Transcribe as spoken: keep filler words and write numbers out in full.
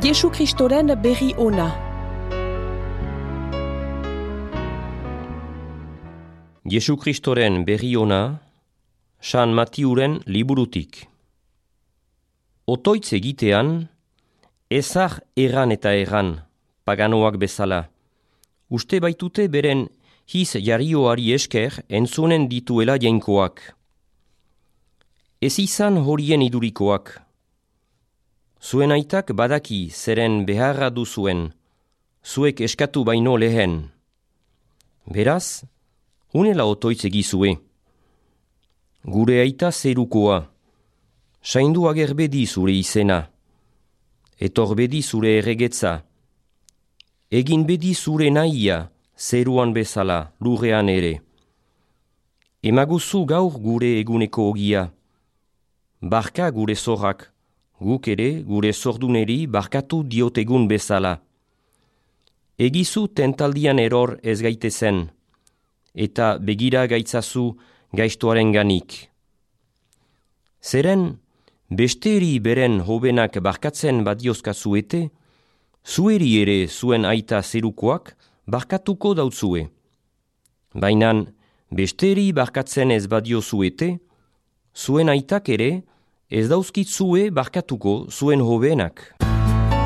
Jesu Kristoren berri ona. Jesu Kristoren berri ona, San Matiuren liburutik. Otoitz egitean, ezar erran eta erran, paganoak bezala. Uste baitute beren hiz jarioari esker entzunen dituela jainkoak. Ez izan horien idurikoak. Zuen aitak badaki zeren beharra duzuen, zuek eskatu baino lehen. Beraz, unela otoitz egizue. Gure aita zerukoa, saindu agerbedi zure izena, etorbedi zure erregetza, egin bedi zure nahia, zeruan bezala, lurrean ere. Emaguzu gaur gure eguneko ogia, barka gure zorrak, guk ere gure zorduneri barkatu diotegun bezala. Egizu tentaldian eror ez gaitezen, eta begira gaitzazu gaiztoaren ganik. Zeren, besteri beren hobenak barkatzen badiozkazuete, zueri ere zuen aita zerukoak barkatuko dautzue. Bainan, besteri barkatzen ez badiozuete, zuen aitak ere ez dauzkitzue barkatuko zuen hobenak.